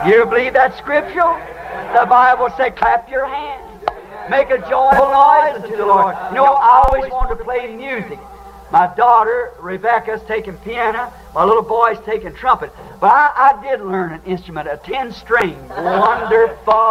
You believe that scriptural? The Bible said, clap your hands. Make a joyful noise unto the Lord. You know, I always wanted to play music. My daughter, Rebecca's taking piano. My little boy's taking trumpet. But I did learn an instrument, a 10-string. Wonderful.